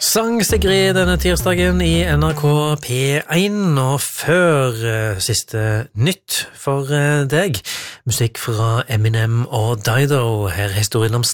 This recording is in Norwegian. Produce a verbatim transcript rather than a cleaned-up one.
Sang Sigrid denne tirsdagen i N R K P én, og før uh, siste nytt for uh, deg, musikk fra Eminem og Dido, her er historien om